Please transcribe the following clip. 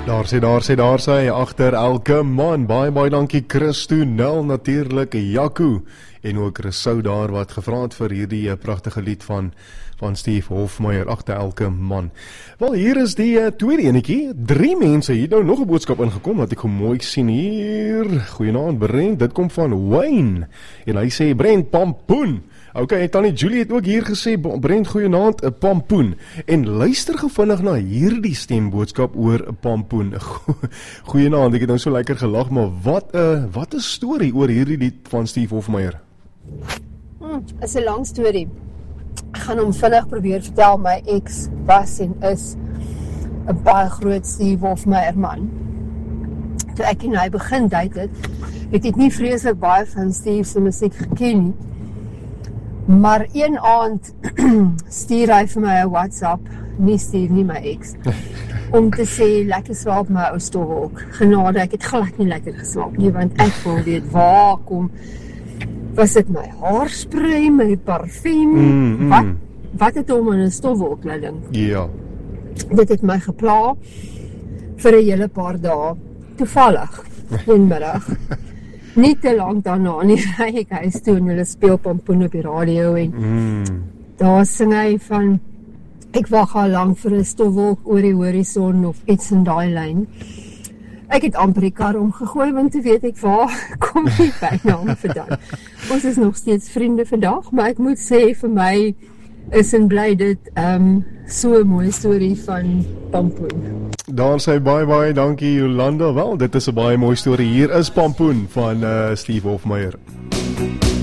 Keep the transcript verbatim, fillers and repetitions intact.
Daar sê, daar sê, daar sê, agter elke man, baie, baie dankie Christo, Nel natuurlik, Jaco, en ook Rousseau daar wat gevra het vir hierdie pragtige lied van, van Steve Hofmeyer, agter elke man. Wel, hier is die uh, tweede enetjie, drie mense, hier nou nog 'n boodskap ingekom, wat ek mooi sien hier, goeienaand Brent, dit kom van Wayne, en hy sê, Brent, pampoen. Ok, Tannie Julie het ook hier gesê, Brent, goeienaand, 'n pampoen. En luister gevinnig na hierdie stemboodskap oor 'n pampoen. Goeienaand, ek het nou so lekker gelag, maar wat 'n uh, wat 'n storie oor hierdie lied van Steve Hofmeyer. Hmm, is 'n lang storie. Ek gaan hom vinnig probeer vertel. My ex was en is 'n baie groot Steve Hofmeyer man. Toe ek en hy begin date het, het ek nie vreeslik baie van Steve se musiek geken nie. Maar een aand stuur hy vir my 'n WhatsApp, nie Steve nie, my ex, om te sê, lekker slaap my ou stofwolk. Genade, ek het glad nie lekker geslaap nie, want ek wil weet, waar kom, was dit my haarspray, my parfum, mm, mm. wat, wat het om in 'n stofwolk laat dink? Ja. Dit het my gepla vir 'n hele paar dae, toevallig, een middag. Nie te lang daarna nie, ry ek huis toe en hulle speel pampoen op die radio en mm. daar sing hy van, ek wag al lang vir 'n stofwolk oor die horison of iets in daai lyn. Ek het amper die kar omgegooi, want toe weet ek waar kom die bynaam vandaan. Ons is nog steeds vriende vandag, maar ek moet sê vir my is en bly dit um, so 'n mooi storie van pampoen. Daar sê baie baie dankie Jolanda. Wel, dit is 'n baie mooi storie. Hier is Pampoen van uh, Steve Hofmeyer.